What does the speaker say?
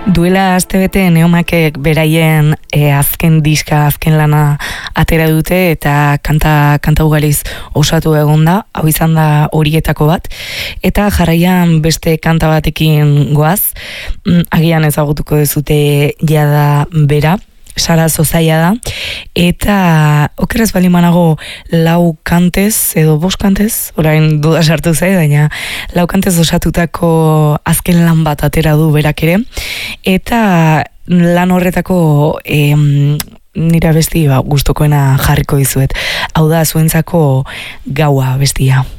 Duela astebete Neomakek beraien azken diska, azken lana atera dute eta kanta ugariz osatu egon da, hau izan da horietako bat, eta jarraian beste kanta batekin goaz, agian ezagutuko dezute jada bera, Sara Zozaia da, eta okeraz bali manago 4 kantez, edo 5 kantez, orain duda sartu zai, baina 4 kantez osatutako azken lan bat atera du berak ere, eta lan horretako nira besti gustukoena jarriko dizuet. Hau da zuentzako Gaua bestia.